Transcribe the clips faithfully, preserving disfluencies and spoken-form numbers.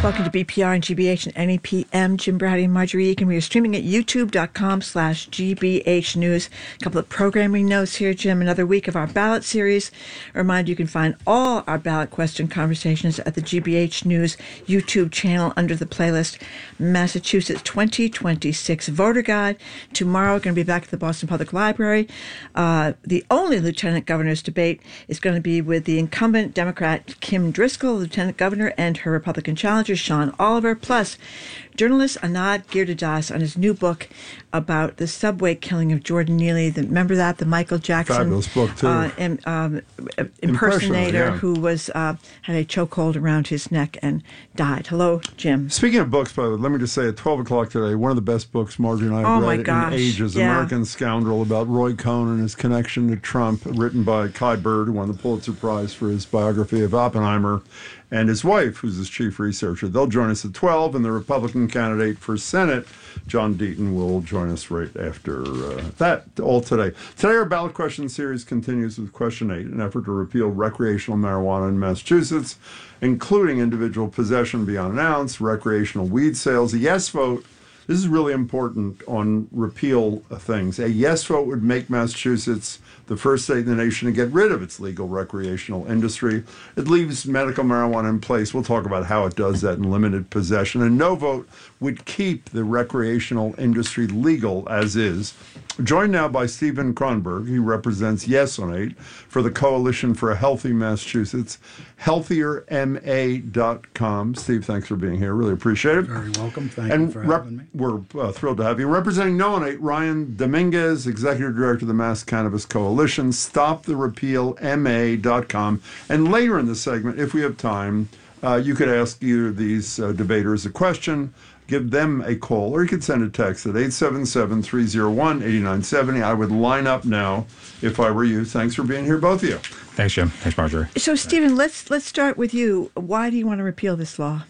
Welcome to B P R and G B H and N E P M. Jim Brady and Marjorie Egan. We are streaming at youtube.com slash GBH News. A couple of programming notes here, Jim. Another week of our ballot series. A reminder, you can find all our ballot question conversations at the G B H News YouTube channel under the playlist Massachusetts twenty twenty-six Voter Guide. Tomorrow, we're going to be back at the Boston Public Library. Uh, the only lieutenant governor's debate is going to be with the incumbent Democrat Kim Driscoll, lieutenant governor, and her Republican challenger, Sean Oliver, plus journalist Anand Giridharadas on his new book about the subway killing of Jordan Neely. The, remember that? The Michael Jackson fabulous book, too. Uh, im, um, impersonator yeah. who was uh, had a chokehold around his neck and died. Hello, Jim. Speaking of books, by the way, let me just say at twelve o'clock today, one of the best books Marjorie and I have oh read gosh. in ages, yeah. American Scoundrel, about Roy Cohn and his connection to Trump, written by Kai Bird, who won the Pulitzer Prize for his biography of Oppenheimer, and his wife, who's his chief researcher. They'll join us at twelve, and the Republican candidate for Senate, John Deaton, will join us right after uh, that, all today. Today, our ballot question series continues with question eight, an effort to repeal recreational marijuana in Massachusetts, including individual possession beyond an ounce, recreational weed sales. A yes vote, this is really important on repeal things. A yes vote would make Massachusetts the first state in the nation to get rid of its legal recreational industry. It leaves medical marijuana in place. We'll talk about how it does that in limited possession. And no vote would keep the recreational industry legal as is. Joined now by Stephen Kronberg. He represents Yes on eight for the Coalition for a Healthy Massachusetts, healthier M A dot com. Steve, thanks for being here. Really appreciate it. Very welcome. Thank and you for rep- having me. We're uh, thrilled to have you. Representing No on eight, Ryan Dominguez, Executive Director of the Mass Cannabis Coalition, stop the repeal M A dot com. And later in the segment, if we have time, uh, you could ask either of these uh, debaters a question, give them a call, or you could send a text at eight seven seven, three oh one, eight nine seven oh. I would line up now if I were you. Thanks for being here, both of you. Thanks, Jim. Thanks, Marjorie. So, Stephen, let's let's start with you. Why do you want to repeal this law?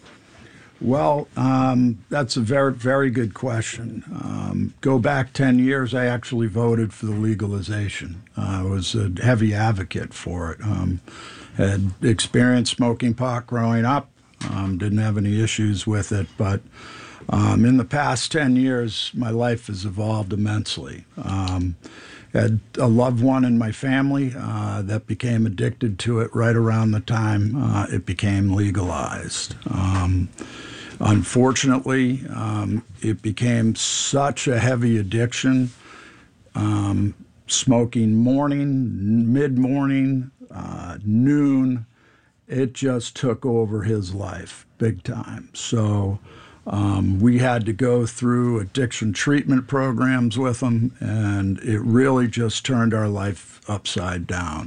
Well, um, that's a very, very good question. Um, go back ten years, I actually voted for the legalization. Uh, I was a heavy advocate for it. Um, had experienced smoking pot growing up, um, didn't have any issues with it, but um, in the past ten years, my life has evolved immensely. Um, had a loved one in my family uh, that became addicted to it right around the time uh, it became legalized. Um, unfortunately, um, it became such a heavy addiction, um, smoking morning, mid-morning, uh, noon. It just took over his life big time. So Um, we had to go through addiction treatment programs with him, and it really just turned our life upside down.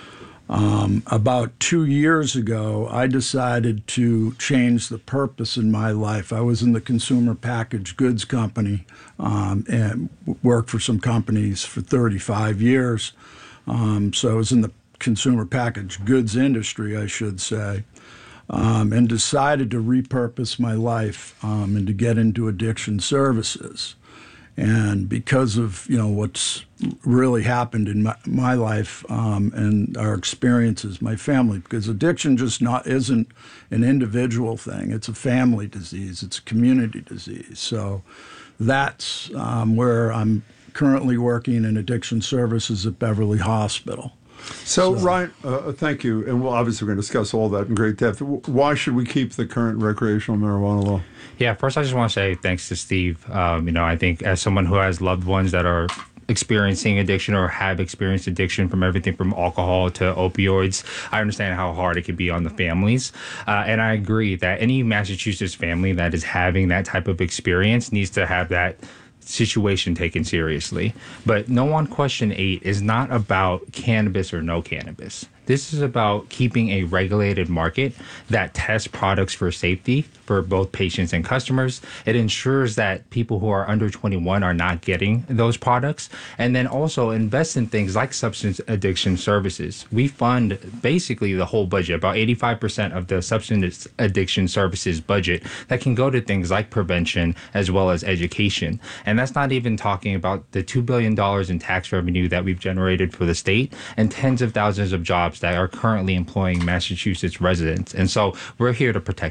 Um, about two years ago, I decided to change the purpose in my life. I was in the consumer packaged goods company um, and worked for some companies for thirty-five years. Um, so I was in the consumer packaged goods industry, I should say. Um, and decided to repurpose my life um, and to get into addiction services. And because of, you know, what's really happened in my, my life um, and our experiences, my family, because addiction just not isn't an individual thing. It's a family disease. It's a community disease. So that's um, where I'm currently working in addiction services at Beverly Hospital. So, so, Ryan, uh, thank you. And we'll obviously we're going to discuss all that in great depth. Why should we keep the current recreational marijuana law? Yeah, first I just want to say thanks to Steve. Um, you know, I think as someone who has loved ones that are experiencing addiction or have experienced addiction from everything from alcohol to opioids, I understand how hard it can be on the families. Uh, and I agree that any Massachusetts family that is having that type of experience needs to have that situation taken seriously. But No on Question eight is not about cannabis or no cannabis. This is about keeping a regulated market that tests products for safety for both patients and customers. It ensures that people who are under twenty-one are not getting those products, and then also invest in things like substance addiction services. We fund basically the whole budget, about eighty-five percent of the substance addiction services budget that can go to things like prevention as well as education. And that's not even talking about the two billion dollars in tax revenue that we've generated for the state and tens of thousands of jobs that are currently employing Massachusetts residents. And so we're here to protect that.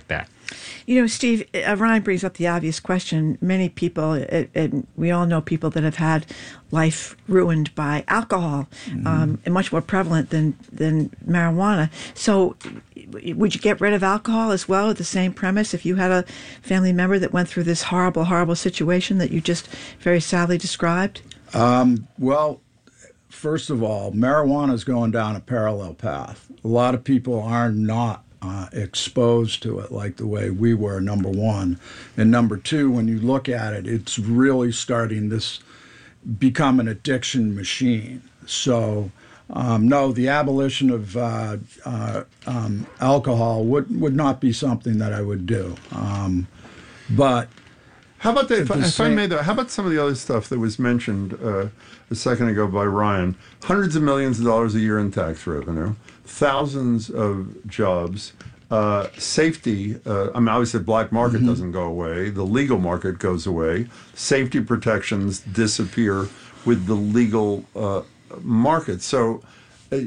You know, Steve, uh, Ryan brings up the obvious question. Many people, it, it, we all know people that have had life ruined by alcohol, mm-hmm. um, and much more prevalent than, than marijuana. So would you get rid of alcohol as well at the same premise if you had a family member that went through this horrible, horrible situation that you just very sadly described? Um, well, first of all, marijuana is going down a parallel path. A lot of people are not Uh, exposed to it like the way we were, number one. And number two, when you look at it, it's really starting this become an addiction machine. So, um, no, the abolition of uh, uh, um, alcohol would, would not be something that I would do. Um, but how about the, if, the I, if same, I may, though, how about some of the other stuff that was mentioned uh, a second ago by Ryan? Hundreds of millions of dollars a year in tax revenue, thousands of jobs, uh, safety. Uh, I mean, obviously, the black market mm-hmm. doesn't go away. The legal market goes away. Safety protections disappear with the legal uh, market. So, uh,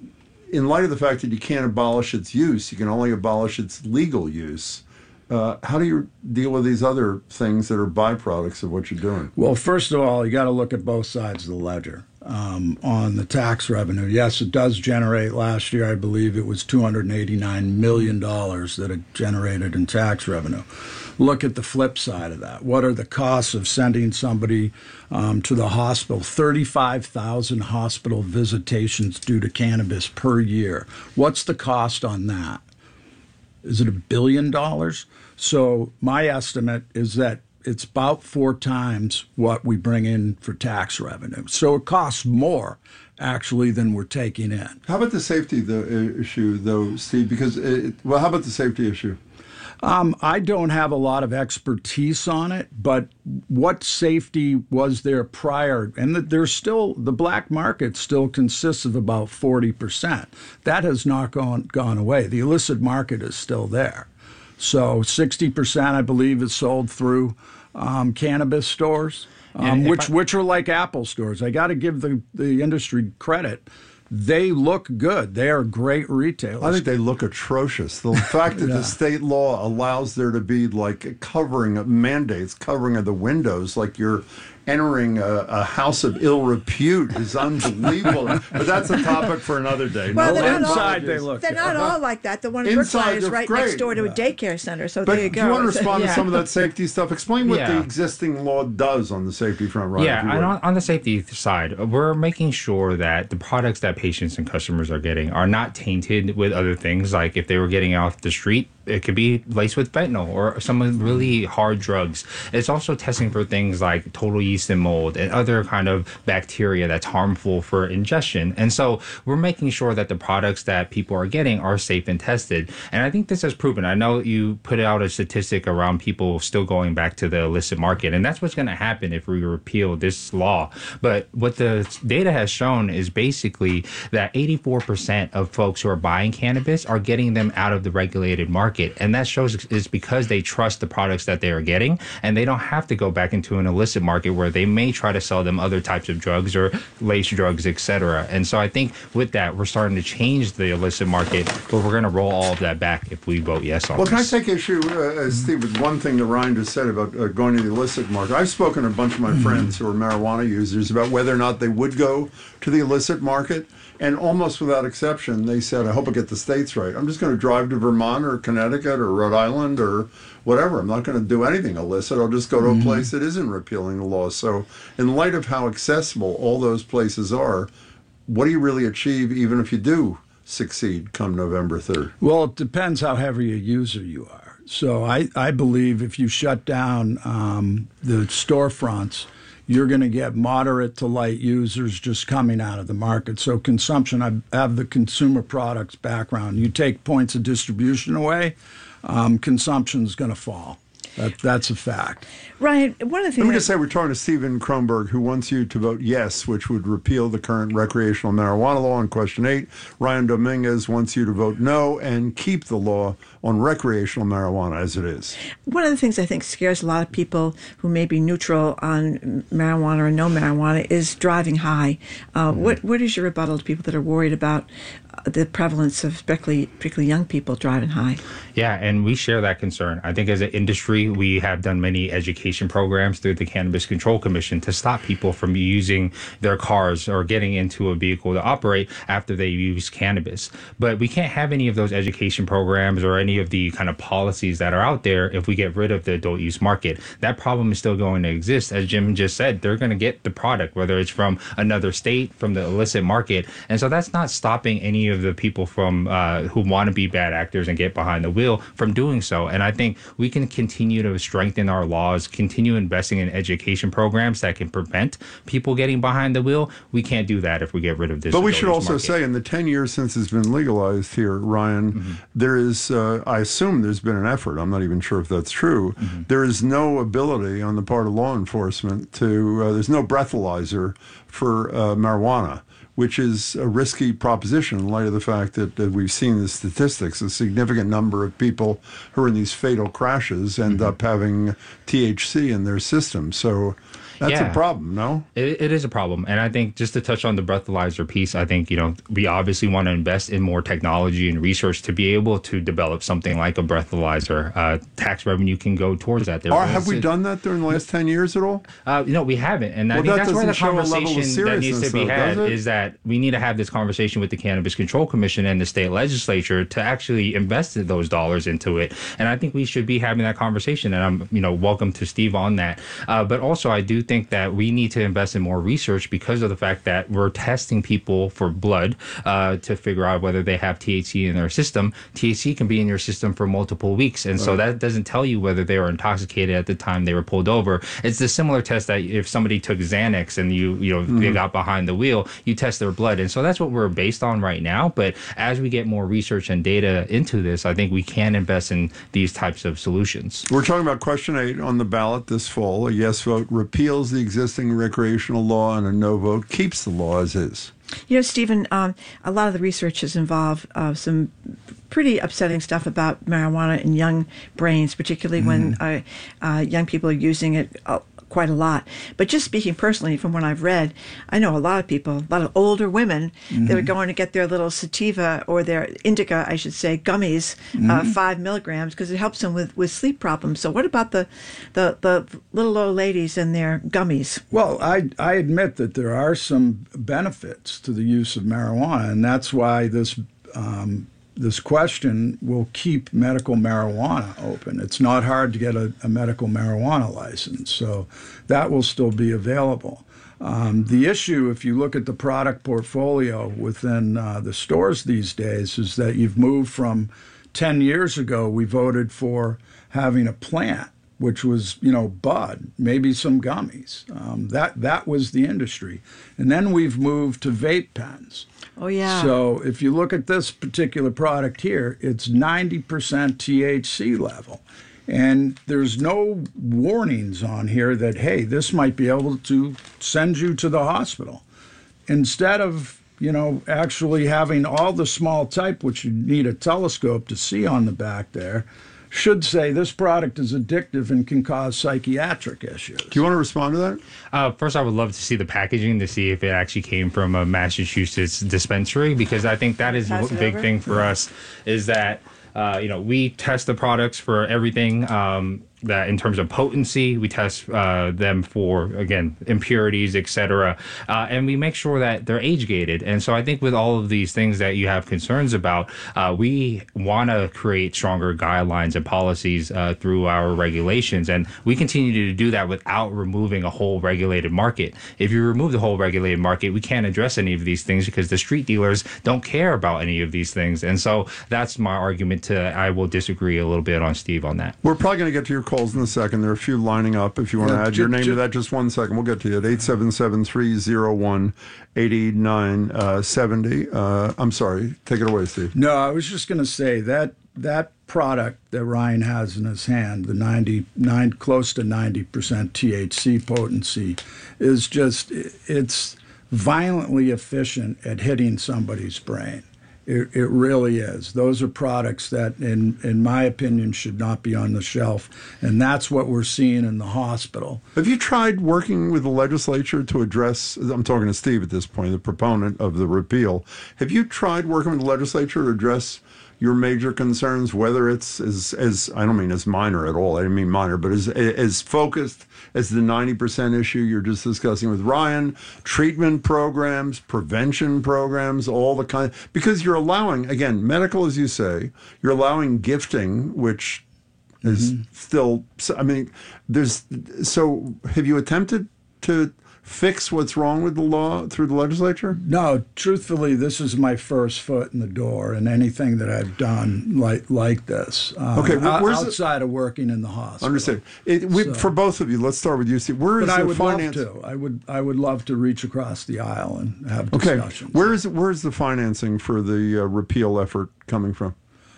in light of the fact that you can't abolish its use, you can only abolish its legal use. Uh, how do you deal with these other things that are byproducts of what you're doing? Well, first of all, you got to look at both sides of the ledger. Um, on the tax revenue, yes, it does generate. Last year, I believe it was two hundred eighty-nine million dollars that it generated in tax revenue. Look at the flip side of that. What are the costs of sending somebody um, to the hospital? thirty-five thousand hospital visitations due to cannabis per year. What's the cost on that? Is it a billion dollars? So my estimate is that it's about four times what we bring in for tax revenue. So it costs more, actually, than we're taking in. How about the safety the uh, issue, though, Steve? Because, it, well, how about the safety issue? Um, I don't have a lot of expertise on it, but what safety was there prior? And that there's still, the black market still consists of about forty percent. That has not gone, gone away. The illicit market is still there. So sixty percent, I believe, is sold through um, cannabis stores, um, which I, which are like Apple stores. I got to give the, the industry credit. They look good. They are great retailers. I think they look atrocious. The fact that yeah. the state law allows there to be like covering of mandates, covering of the windows, like you're entering a, a house of ill repute is unbelievable. But that's a topic for another day. Well, no they're not inside all, they look. They're not all like that. The one in Inside, Brookline is right great. next door to a daycare center. So but there you go. Do you want to respond yeah. to some of that safety stuff? Explain what yeah. the existing law does on the safety front, Ryan. Yeah, and on, on the safety side, we're making sure that the products that patients and customers are getting are not tainted with other things. Like if they were getting off the street, it could be laced with fentanyl or some really hard drugs. It's also testing for things like total yeast and mold and other kind of bacteria that's harmful for ingestion. And so we're making sure that the products that people are getting are safe and tested. And I think this has proven. I know you put out a statistic around people still going back to the illicit market, and that's what's going to happen if we repeal this law. But what the data has shown is basically that eighty-four percent of folks who are buying cannabis are getting them out of the regulated market. And that shows it's because they trust the products that they are getting, and they don't have to go back into an illicit market where they may try to sell them other types of drugs or lace drugs, et cetera. And so I think with that, we're starting to change the illicit market, but we're going to roll all of that back if we vote yes on well, this. Well, can I take issue, uh, Steve, with one thing that Ryan just said about uh, going to the illicit market? I've spoken to a bunch of my friends who are marijuana users about whether or not they would go to the illicit market. And almost without exception, they said, I hope I get the states right. I'm just going to drive to Vermont or Connecticut or Rhode Island or whatever. I'm not going to do anything illicit. I'll just go to a place that isn't repealing the law. So in light of how accessible all those places are, what do you really achieve even if you do succeed come November third? Well, it depends how heavy a user you are. So I, I believe if you shut down um, the storefronts, you're going to get moderate to light users just coming out of the market. So consumption, I have the consumer products background. You take points of distribution away, um, consumption is going to fall. That, that's a fact. Ryan, one of the things... Let me just say we're talking to Stephen Kronberg, who wants you to vote yes, which would repeal the current recreational marijuana law on question eight. Ryan Dominguez wants you to vote no and keep the law on recreational marijuana as it is. One of the things I think scares a lot of people who may be neutral on marijuana or no marijuana is driving high. Uh, mm-hmm. What What is your rebuttal to people that are worried about the prevalence of particularly, particularly young people driving high. Yeah, and we share that concern. I think as an industry, we have done many education programs through the Cannabis Control Commission to stop people from using their cars or getting into a vehicle to operate after they use cannabis. But we can't have any of those education programs or any of the kind of policies that are out there if we get rid of the adult use market. That problem is still going to exist. As Jim just said, they're going to get the product, whether it's from another state, from the illicit market. And so that's not stopping any of the people from uh, who want to be bad actors and get behind the wheel from doing so. And I think we can continue to strengthen our laws, continue investing in education programs that can prevent people getting behind the wheel. We can't do that if we get rid of this. But we should also market. say, in the ten years since it's been legalized here, Ryan, mm-hmm. there is, uh, I assume there's been an effort, I'm not even sure if that's true, mm-hmm. there is no ability on the part of law enforcement to, uh, there's no breathalyzer for uh, marijuana, which is a risky proposition in light of the fact that, that we've seen the statistics. A significant number of people who are in these fatal crashes end mm-hmm. up having T H C in their system. So that's yeah. a problem, no? It, it is a problem. And I think just to touch on the breathalyzer piece, I think, you know, we obviously want to invest in more technology and research to be able to develop something like a breathalyzer. Uh, tax revenue can go towards that. There or have we done that during the last ten years at all? Uh, you know, we haven't. And I well, think that that's where the conversation that needs to be though, had is that we need to have this conversation with the Cannabis Control Commission and the state legislature to actually invest those dollars into it. And I think we should be having that conversation. And I'm, you know, welcome to Steve on that. Uh, but also, I do think that we need to invest in more research because of the fact that we're testing people for blood uh, to figure out whether they have T H C in their system. T H C can be in your system for multiple weeks. And right. so that doesn't tell you whether they were intoxicated at the time they were pulled over. It's the similar test that if somebody took Xanax and you, you know, mm-hmm. they got behind the wheel, you test their blood. And so that's what we're based on right now. But as we get more research and data into this, I think we can invest in these types of solutions. We're talking about question eight on the ballot this fall. A yes vote repeals the existing recreational law, and a no vote keeps the law as is. You know, Stephen, um, a lot of the research has involved uh, some pretty upsetting stuff about marijuana in young brains, particularly mm. when uh, uh, young people are using it uh, quite a lot. But just speaking personally from what I've read, I know a lot of people, a lot of older women mm-hmm. that are going to get their little sativa or their indica, I should say, gummies, mm-hmm. uh, five milligrams, because it helps them with, with sleep problems. So what about the, the, the little old ladies and their gummies? Well, I, I admit that there are some benefits to the use of marijuana, and that's why this um, this question will keep medical marijuana open. It's not hard to get a, a medical marijuana license, so that will still be available. Um, the issue, if you look at the product portfolio within uh, the stores these days, is that you've moved from ten years ago, we voted for having a plant, which was, you know, bud, maybe some gummies. Um, that that was the industry. And then we've moved to vape pens. Oh, yeah. So if you look at this particular product here, it's ninety percent T H C level. And there's no warnings on here that, hey, this might be able to send you to the hospital. Instead of, you know, actually having all the small type, which you need a telescope to see on the back there, should say this product is addictive and can cause psychiatric issues. Do you want to respond to that? Uh, first, I would love to see the packaging to see if it actually came from a Massachusetts dispensary, because I think that is a big over. thing for us is that, uh, you know, we test the products for everything. Um, that in terms of potency, we test uh, them for, again, impurities, et cetera. Uh, and we make sure that they're age gated. And so I think with all of these things that you have concerns about, uh, we want to create stronger guidelines and policies uh, through our regulations. And we continue to do that without removing a whole regulated market. If you remove the whole regulated market, we can't address any of these things because the street dealers don't care about any of these things. And so that's my argument to, I will disagree a little bit on Steve on that. We're probably going to get to your calls in a second. There are a few lining up. If you want Yeah, to add ju- your name ju- to that, just one second. We'll get to you at eight seven seven, three oh one, eight nine seven oh. Uh, I'm sorry. Take it away, Steve. No, I was just going to say that that product that Ryan has in his hand, the ninety-nine, close to ninety percent T H C potency, is just, it's violently efficient at hitting somebody's brain. It, it really is. Those are products that, in in my opinion, should not be on the shelf, and that's what we're seeing in the hospital. Have you tried working with the legislature to address, I'm talking to Steve at this point, the proponent of the repeal. Have you tried working with the legislature to address your major concerns, whether it's as, as I don't mean as minor at all, I didn't mean minor, but as, as focused as the ninety percent issue you're just discussing with Ryan, treatment programs, prevention programs, all the kind, because you're allowing, again, medical, as you say, you're allowing gifting, which is mm-hmm. still, I mean, there's, so have you attempted to fix what's wrong with the law through the legislature? No, truthfully, this is my first foot in the door in anything that I've done like like this. Um, okay, where's outside the, of working in the hospital. Understand. It, we, so, for both of you, let's start with you, Steve. Where is but the I would finance? love to. I would. I would love to reach across the aisle and have okay. discussions. Where is where is the financing for the uh, repeal effort coming from?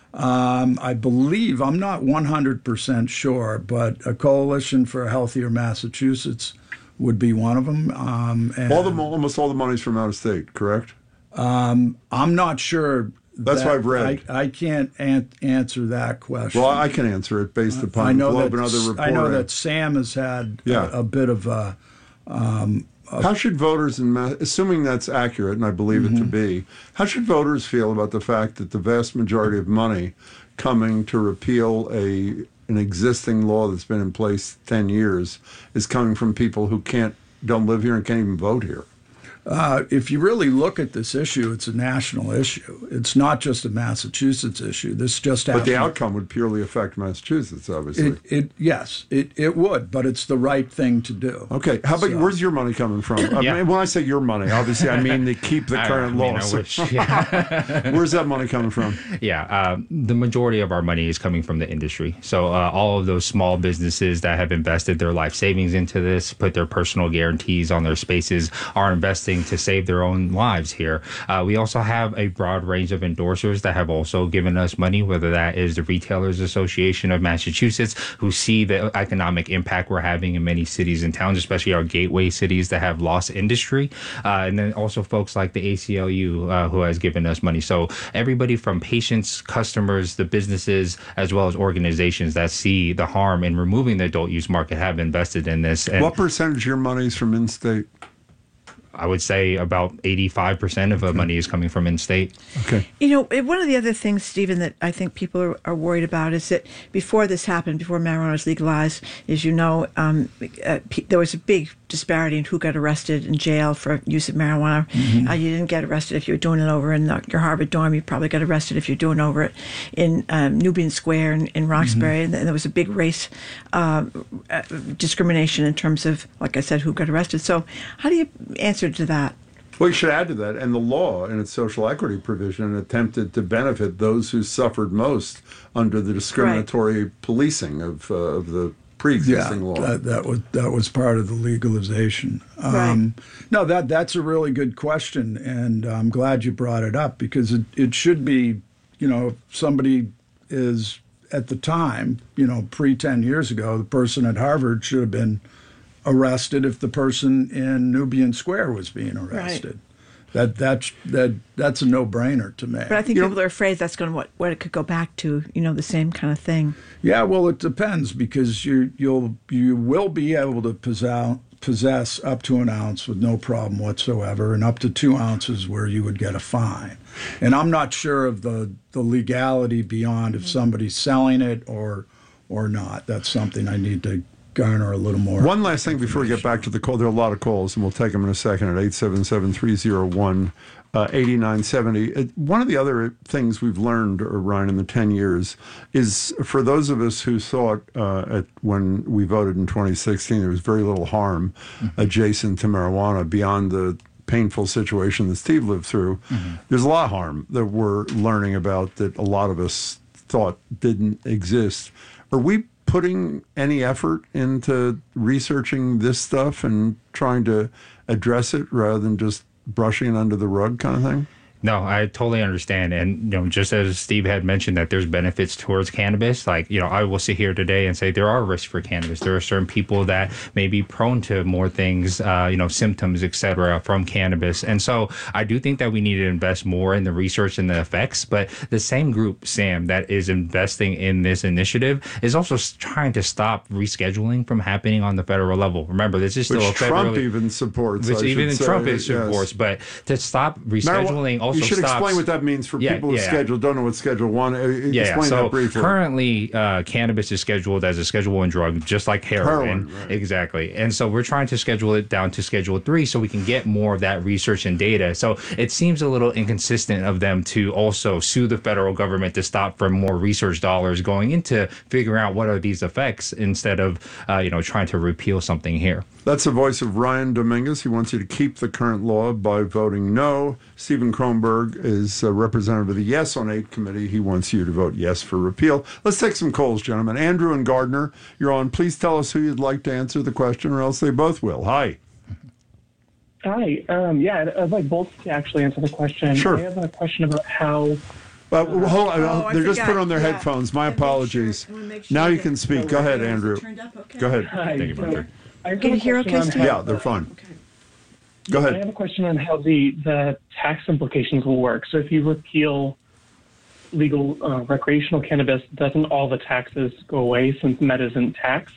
Um, I believe, I'm not one hundred percent sure, but a Coalition for a Healthier Massachusetts would be one of them. Um, and, all the almost all the money's from out of state, correct? Um, I'm not sure. That's that, what I've read. I, I can't an- answer that question. Well, I can answer it based upon I know Globe that, and other reporting. I know that Sam has had yeah. a, a bit of a. Um, a how should voters, in Ma- assuming that's accurate, and I believe mm-hmm. it to be, how should voters feel about the fact that the vast majority of money coming to repeal a an existing law that's been in place ten years is coming from people who can't, don't live here and can't even vote here? Uh, if you really look at this issue, it's a national issue. It's not just a Massachusetts issue. This just But the outcome would purely affect Massachusetts, obviously. It, it yes, it, it would, but it's the right thing to do. Okay, how about so. Where's your money coming from? Yeah. I mean, when I say your money, obviously I mean to keep the current I mean, laws. I wish, yeah. Where's that money coming from? Yeah, uh, the majority of our money is coming from the industry. So uh, all of those small businesses that have invested their life savings into this, put their personal guarantees on their spaces, are investing to save their own lives here. Uh, we also have a broad range of endorsers that have also given us money, whether that is the Retailers Association of Massachusetts, who see the economic impact we're having in many cities and towns, especially our gateway cities that have lost industry. Uh, and then also folks like the A C L U, uh, who has given us money. So everybody from patients, customers, the businesses, as well as organizations that see the harm in removing the adult use market have invested in this. And what percentage of your money is from in-state? I would say about eighty-five percent of the money is coming from in-state. Okay. You know, one of the other things, Stephen, that I think people are, are worried about is that before this happened, before marijuana was legalized, as you know, um, uh, p- there was a big disparity in who got arrested in jail for use of marijuana. Mm-hmm. Uh, you didn't get arrested if you were doing it over in the, your Harvard dorm. You probably got arrested if you're doing over it in um, Nubian Square in, in Roxbury. Mm-hmm. And there was a big race uh, uh, discrimination in terms of, like I said, who got arrested. So how do you answer to that? Well, you should add to that, and the law in its social equity provision attempted to benefit those who suffered most under the discriminatory right. policing of, uh, of the pre-existing yeah, law. That, that was that was part of the legalization. Um, right. No, that that's a really good question, and I'm glad you brought it up because it, it should be, you know, if somebody is at the time, you know, pre ten years ago, the person at Harvard should have been arrested if the person in Nubian Square was being arrested. Right. That that's that that's a no-brainer to me. But I think you people know, are afraid that's going to what what it could go back to, you know, the same kind of thing. Yeah, well, it depends because you you'll you will be able to possess possess up to an ounce with no problem whatsoever, and up to two ounces where you would get a fine. And I'm not sure of the the legality beyond if somebody's selling it or or not. That's something I need to garner a little more. One last thing before we get back to the call. There are a lot of calls, and we'll take them in a second at eight seven seven, three oh one, eight nine seven oh. One of the other things we've learned, Ryan, in the ten years is for those of us who thought uh, at, when we voted in twenty sixteen there was very little harm mm-hmm. adjacent to marijuana beyond the painful situation that Steve lived through, mm-hmm. there's a lot of harm that we're learning about that a lot of us thought didn't exist. Are we putting any effort into researching this stuff and trying to address it rather than just brushing it under the rug kind of thing? No, I totally understand. And, you know, just as Steve had mentioned that there's benefits towards cannabis, like, you know, I will sit here today and say there are risks for cannabis. There are certain people that may be prone to more things, uh, you know, symptoms, et cetera, from cannabis. And so I do think that we need to invest more in the research and the effects. But the same group, Sam, that is investing in this initiative is also trying to stop rescheduling from happening on the federal level. Remember, this is still Which a federal. Trump even supports. Which I even should Trump say, is supports. yes. But to stop rescheduling also You should stops, explain what that means for Yeah, people who yeah. schedule don't know what Schedule One. Uh, Yeah, explain so that briefly. currently, uh, cannabis is scheduled as a Schedule One drug, just like heroin. Heroin, right. Exactly. And so we're trying to schedule it down to Schedule Three so we can get more of that research and data. So it seems a little inconsistent of them to also sue the federal government to stop from more research dollars going into figuring out what are these effects instead of, uh, you know, trying to repeal something here. That's the voice of Ryan Dominguez. He wants you to keep the current law by voting no. Stephen Kronberg is a representative of the Yes on eight committee. He wants you to vote yes for repeal. Let's take some calls, gentlemen. Andrew and Gardner, you're on. Please tell us who you'd like to answer the question, or else they both will. Hi. Hi. Um, yeah, I'd, I'd like both to actually answer the question. Sure. I have a question about how. Uh, well, hold on. Oh, I They're just forgot. put on their Yeah. headphones. My And make sure- apologies. I wanna make sure Now you that- can speak. Go ahead, Andrew. Turned up, okay. Go ahead. Hi. Thank you, so Patrick. I have Can a you hear question okay, on Steve? how- Yeah, they're fine. Okay. Go I ahead. have a question on how the, the tax implications will work. So if you repeal legal uh, recreational cannabis, doesn't all the taxes go away since med isn't taxed?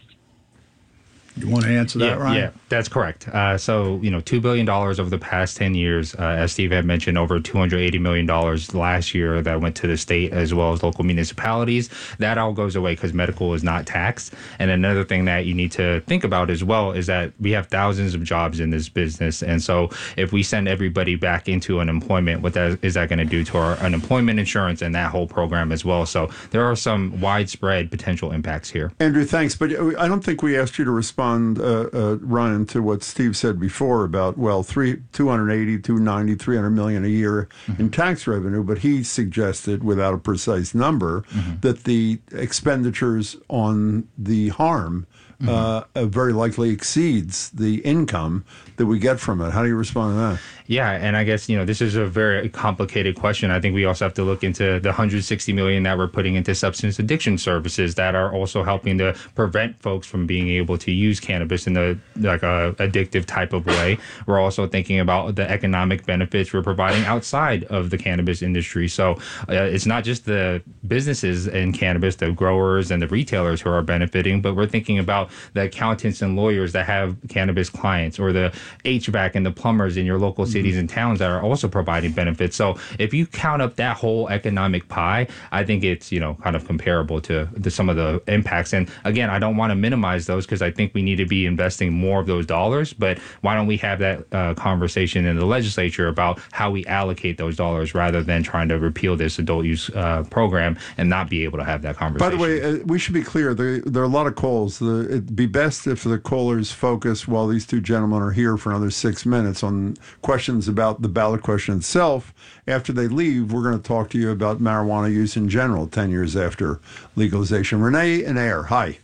You want to answer that, yeah, Ryan? Yeah, that's correct. Uh, so, you know, two billion dollars over the past ten years, uh, as Steve had mentioned, over two hundred eighty million dollars last year that went to the state as well as local municipalities. That all goes away because medical is not taxed. And another thing that you need to think about as well is that we have thousands of jobs in this business. And so if we send everybody back into unemployment, what that, is that going to do to our unemployment insurance and that whole program as well? So there are some widespread potential impacts here. Andrew, thanks. But I don't think we asked you to respond, uh, uh, Ryan, to what Steve said before about, well, three, two eighty, two ninety, three hundred million a year mm-hmm. in tax revenue. But he suggested, without a precise number, mm-hmm. that the expenditures on the harm mm-hmm. uh, uh, very likely exceeds the income that we get from it. How do you respond to that? Yeah, and I guess, you know, this is a very complicated question. I think we also have to look into the one hundred sixty million dollars that we're putting into substance addiction services that are also helping to prevent folks from being able to use cannabis in the like a addictive type of way. We're also thinking about the economic benefits we're providing outside of the cannabis industry. So uh, it's not just the businesses in cannabis, the growers and the retailers who are benefiting, but we're thinking about the accountants and lawyers that have cannabis clients, or the H V A C and the plumbers in your local cities and towns that are also providing benefits. So if you count up that whole economic pie, I think it's, you know, kind of comparable to the, some of the impacts. And again, I don't want to minimize those because I think we need to be investing more of those dollars. But why don't we have that uh, conversation in the legislature about how we allocate those dollars rather than trying to repeal this adult use uh, program and not be able to have that conversation. By the way, uh, we should be clear. There, there are a lot of calls. The, it'd be best if the callers focus while these two gentlemen are here for another six minutes on questions about the ballot question itself. After they leave, we're going to talk to you about marijuana use in general ten years after legalization. Renee and Air, hi.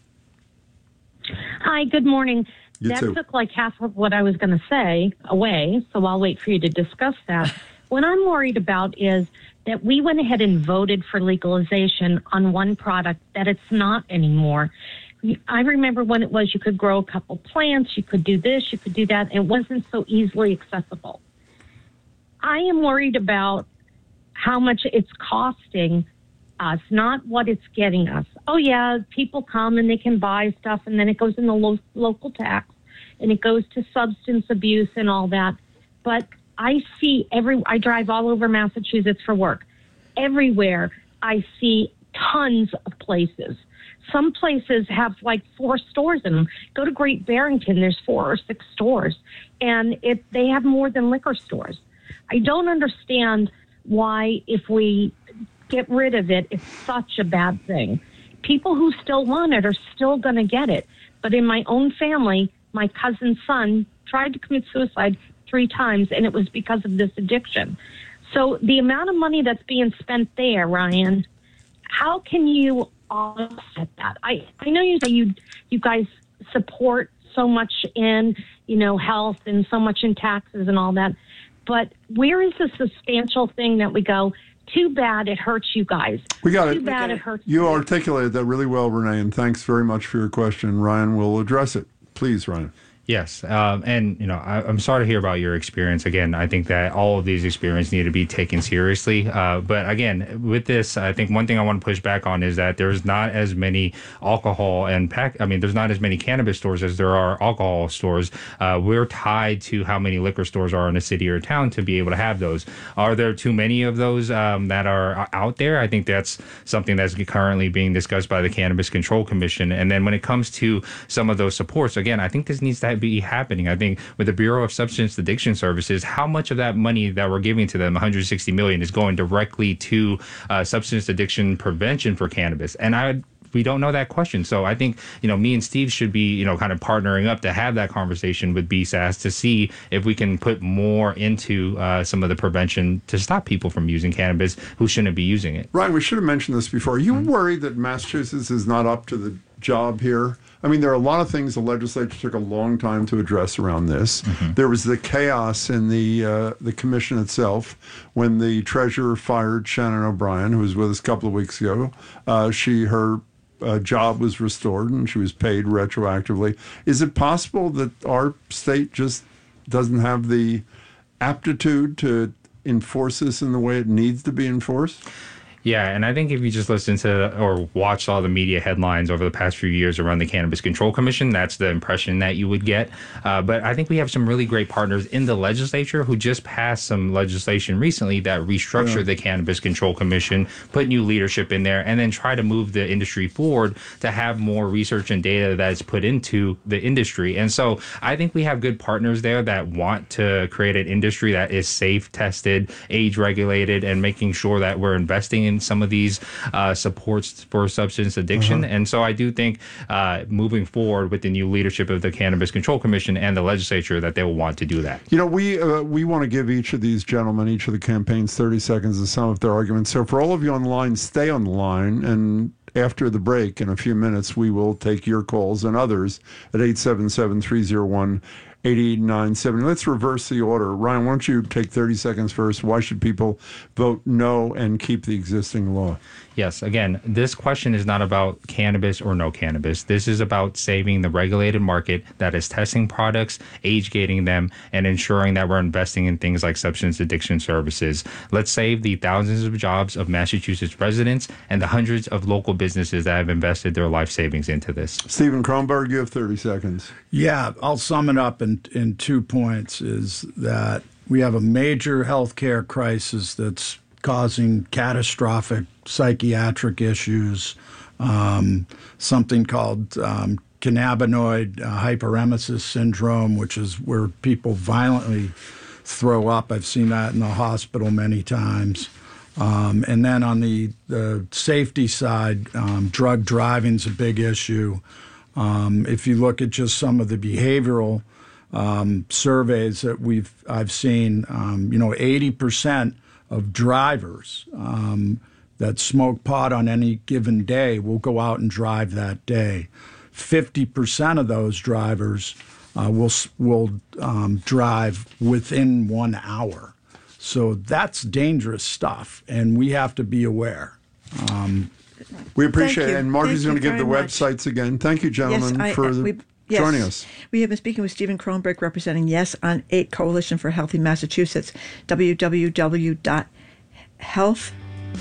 Hi, good morning. You that too. took like half of what I was going to say away, so I'll wait for you to discuss that. What I'm worried about is that we went ahead and voted for legalization on one product that it's not anymore. I remember when it was you could grow a couple plants, you could do this, you could do that. It wasn't so easily accessible. I am worried about how much it's costing us, not what it's getting us. Oh, yeah, people come and they can buy stuff, and then it goes in the lo- local tax, and it goes to substance abuse and all that. But I see every, I drive all over Massachusetts for work. Everywhere I see tons of places. Some places have like four stores in them. Go to Great Barrington, there's four or six stores, and it, they have more than liquor stores. I don't understand why, if we get rid of it, it's such a bad thing. People who still want it are still going to get it. But in my own family, my cousin's son tried to commit suicide three times, and it was because of this addiction. So the amount of money that's being spent there, Ryan, how can you offset that? I, I know you say you you guys support so much in, you know, health and so much in taxes and all that, But where is the substantial thing that we go, too bad it hurts you guys. We got too it. Too bad it hurts you. You articulated that really well, Renee, and thanks very much for your question. Ryan will address it. Please, Ryan. Yes, um, and you know, I, I'm sorry to hear about your experience. Again, I think that all of these experiences need to be taken seriously. Uh, but again, with this, I think one thing I want to push back on is that there's not as many alcohol and pack. I mean, there's not as many cannabis stores as there are alcohol stores. Uh, we're tied to how many liquor stores are in a city or a town to be able to have those. Are there too many of those um, that are out there? I think that's something that's currently being discussed by the Cannabis Control Commission. And then when it comes to some of those supports, again, I think this needs to be happening. I think with the Bureau of Substance Addiction Services, how much of that money that we're giving to them, one hundred sixty million dollars, is going directly to uh, substance addiction prevention for cannabis? And I we don't know that question. So I think, you know, me and Steve should be, you know, kind of partnering up to have that conversation with B S A S to see if we can put more into uh, some of the prevention to stop people from using cannabis who shouldn't be using it. Ryan, we should have mentioned this before. Are you mm-hmm. worried that Massachusetts is not up to the job here? I mean, there are a lot of things the legislature took a long time to address around this. Mm-hmm. There was the chaos in the uh, the commission itself when the treasurer fired Shannon O'Brien, who was with us a couple of weeks ago. Uh, she her uh, job was restored and she was paid retroactively. Is it possible that our state just doesn't have the aptitude to enforce this in the way it needs to be enforced? Yeah, and I think if you just listen to or watch all the media headlines over the past few years around the Cannabis Control Commission, that's the impression that you would get. Uh, but I think we have some really great partners in the legislature who just passed some legislation recently that restructured yeah. the Cannabis Control Commission, put new leadership in there, and then try to move the industry forward to have more research and data that's put into the industry. And so I think we have good partners there that want to create an industry that is safe, tested, age regulated, and making sure that we're investing in some of these uh, supports for substance addiction. Uh-huh. And so I do think uh, moving forward with the new leadership of the Cannabis Control Commission and the legislature that they will want to do that. You know, we uh, we want to give each of these gentlemen, each of the campaigns, thirty seconds to sum up their arguments. So for all of you on the line, stay on the line, and after the break in a few minutes, we will take your calls and others at eight seven seven, three oh one, eight nine seven oh. Let's reverse the order. Ryan, why don't you take thirty seconds first? Why should people vote no and keep the existing law? Yes, again, this question is not about cannabis or no cannabis. This is about saving the regulated market that is testing products, age-gating them, and ensuring that we're investing in things like substance addiction services. Let's save the thousands of jobs of Massachusetts residents and the hundreds of local businesses that have invested their life savings into this. Stephen Kronberg, you have thirty seconds. Yeah, I'll sum it up in, in two points, is that we have a major healthcare crisis that's causing catastrophic psychiatric issues, um, something called um, cannabinoid uh, hyperemesis syndrome, which is where people violently throw up. I've seen that in the hospital many times. Um, and then on the, the safety side, um, drug driving's a big issue. Um, if you look at just some of the behavioral um, surveys that we've I've seen, um, you know, eighty percent of drivers um, that smoke pot on any given day will go out and drive that day. fifty percent of those drivers uh, will will um, drive within one hour. So that's dangerous stuff, and we have to be aware. Um, we appreciate it, and Margie's going to give the much. websites again. Thank you, gentlemen, yes, I, for uh, the, we, yes. joining us. We have been speaking with Stephen Kronberg, representing Yes on eight Coalition for Healthy Massachusetts. w w w dot health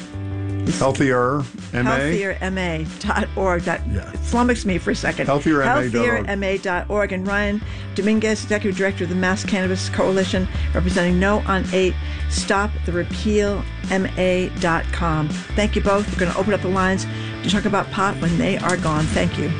Healthier M A healthier M A dot org. That yeah. flummoxed me for a second. Healthier M A dot org. healthier M A dot org. And Ryan Dominguez, Executive Director of the Mass Cannabis Coalition, representing No on eight, stop the repeal M A dot com. Thank you both. We're going to open up the lines to talk about pot when they are gone. Thank you.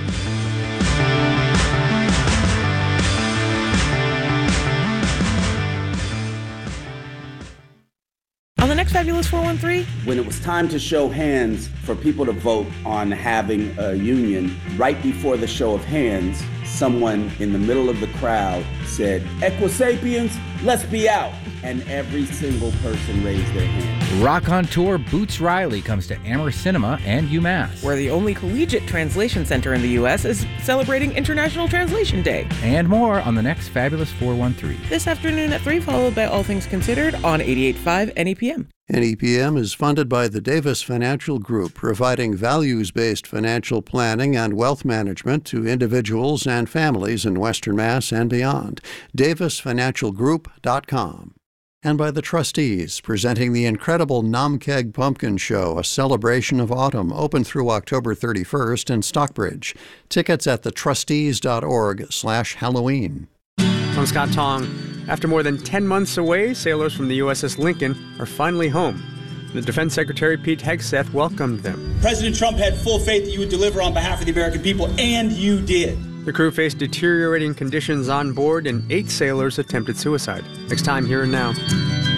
On the next Fabulous four one three, when it was time to show hands for people to vote on having a union, right before the show of hands, someone in the middle of the crowd said, "Equisapiens, let's be out." and every single person raised their hand. Rock on Tour Boots Riley comes to Amherst Cinema and UMass. Where the only collegiate translation center in the U S is celebrating International Translation Day. And more on the next Fabulous four one three. This afternoon at three, followed by All Things Considered on eighty-eight point five N E P M. N E P M is funded by the Davis Financial Group, providing values-based financial planning and wealth management to individuals and families in Western Mass and beyond. davis financial group dot com. And by the Trustees, presenting the incredible Namkeg Pumpkin Show, a celebration of autumn, open through October thirty-first in Stockbridge. Tickets at the trustees dot org slash Halloween. I'm Scott Tong. After more than ten months away, sailors from the U S S Lincoln are finally home. The Defense Secretary Pete Hegseth welcomed them. President Trump had full faith that you would deliver on behalf of the American people, and you did. The crew faced deteriorating conditions on board, and eight sailors attempted suicide. Next time, Here and Now.